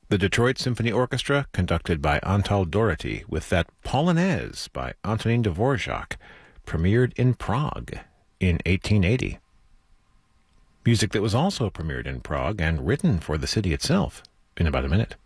The Detroit Symphony Orchestra, conducted by Antal Doherty, with that Polonaise by Antonin Dvorak, premiered in Prague in 1880. Music that was also premiered in Prague and written for the city itself in about a minute.